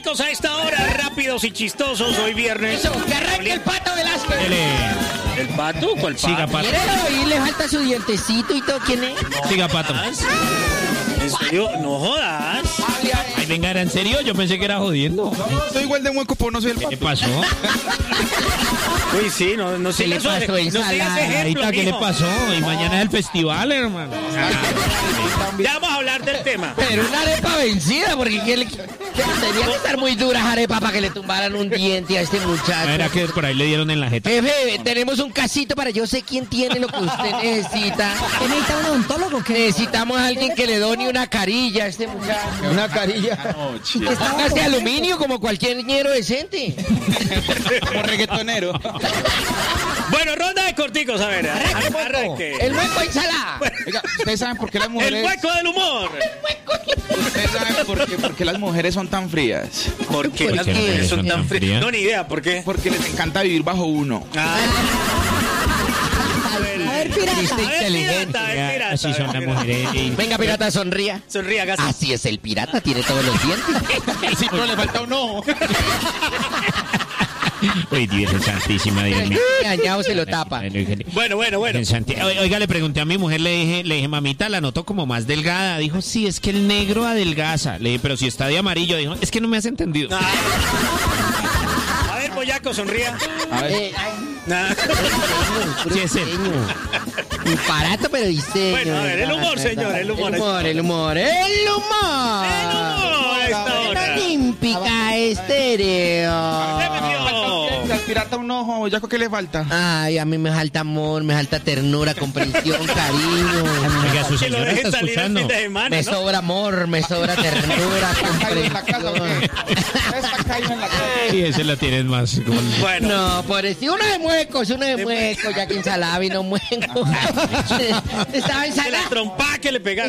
corticos a esta hora, rápidos y chistosos, hoy viernes. Eso, que arranque el Pato Velázquez. ¿El Pato? ¿Cuál Pato? Siga, Pato. Míralo, y le falta su dientecito y todo. ¿Quién es? Siga, Pato. ¿En serio? No jodas. Ay, venga, ¿era en serio? Yo pensé que era jodiendo. No, soy igual de mueco, pero no soy el ¿Qué Pato. pasó? Uy, sí, no ¿Qué le pasó a esa Ahorita, ¿qué le mijo. pasó? Y mañana es el festival, hermano. Ya vamos a hablar del tema. Pero una arepa vencida, porque tenía que estar muy duras arepa para que le tumbaran un diente a este muchacho. Era que por ahí le dieron en la jeta. Jefe, tenemos un casito para yo sé quién tiene lo que usted necesita. ¿Qué necesita un odontólogo o qué? Necesitamos a alguien que le done una carilla a este muchacho. Una carilla. Hágase de aluminio como cualquier ñero decente. Como reggaetonero. Bueno, ronda de corticos, a ver. Arranque. El hueco ensalada. Oiga, ¿ustedes saben por qué las El mujeres... hueco del humor. ¿Ustedes saben por qué las mujeres son tan frías? ¿Por qué ¿Por las qué mujeres son tan frías? frías? No, ni idea, ¿por qué? Porque les encanta vivir bajo uno. Ah, A ver, pirata. Viste inteligente. pirata, es pirata, Así son es las pirata. mujeres. Venga, pirata, sonría. Sonría, Gas. Así es el pirata, tiene todos los dientes. Sí, pero le falta un ojo. Uy, Virgen Santísima, Dios mío. Añado se lo tapa. Bueno. Virgen Santísima. Oiga, le pregunté a mi mujer, le dije, mamita, la noto como más delgada. Dijo, sí, es que el negro adelgaza. Le dije, pero si está de amarillo. Dijo, es que no me has entendido. A ver, Boyaco, sonría. A ver. Nah. Sí, es él. Un parato, pero dice. Bueno, a ver, el humor, señor, el humor. El humor, el humor, el humor. El humor a esta hora. Olímpica estéreo. Se metió. Al pirata un ojo, ¿ya qué le falta? Ay, a mí me falta amor, me falta ternura, comprensión, cariño. Oiga, su Que lo señora dejen está salir el escuchando. fin de semana, Me ¿no? sobra amor, me sobra ternura, ¿Está caído en la casa o comprensión. qué? Está caído en la casa. Y ese la tienes más. Como... Bueno. No, pobrecito, uno de muecos, ya que ensalada vino mueco. Estaba De la ensalada. trompa que le pegaron.